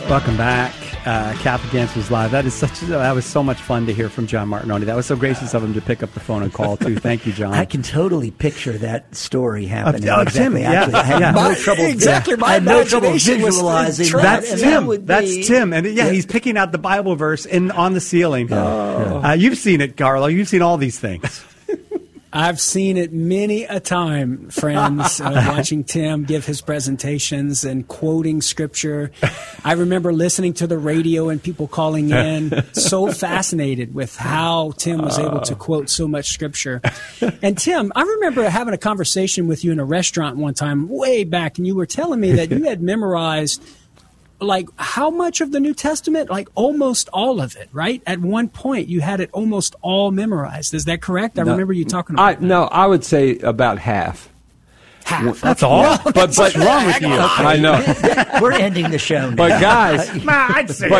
Welcome back. Catholic Answers Live. That was so much fun to hear from John Martinoni. That was so gracious of him to pick up the phone and call, too. Thank you, John. I can totally picture that story happening. Tim, I had no trouble. Exactly. I had no trouble visualizing. That's Tim. That's Tim. And he's picking out the Bible verse on the ceiling. You've seen it, Carlo. You've seen all these things. I've seen it many a time, friends, watching Tim give his presentations and quoting Scripture. I remember listening to the radio and people calling in, so fascinated with how Tim was able to quote so much Scripture. And Tim, I remember having a conversation with you in a restaurant one time way back, and you were telling me that you had memorized how much of the New Testament? Almost all of it, right? At one point, you had it almost all memorized. Is that correct? I remember you talking about that. No, I would say about half. Half. That's all? Yeah. What's wrong with you? I know. We're ending the show now. But guys, I'd say